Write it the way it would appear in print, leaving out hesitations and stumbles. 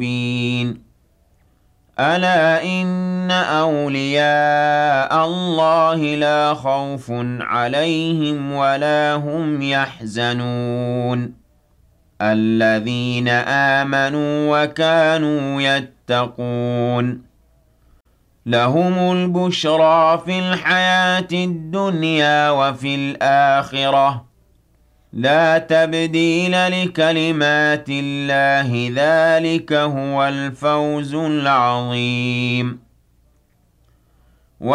ألا إن أولياء الله لا خوف عليهم ولا هم يحزنون الذين آمنوا وكانوا يتقون لهم البشرى في الحياة الدنيا وفي الآخرة لا تبديل لكلمات الله ذلك هو الفوز العظيم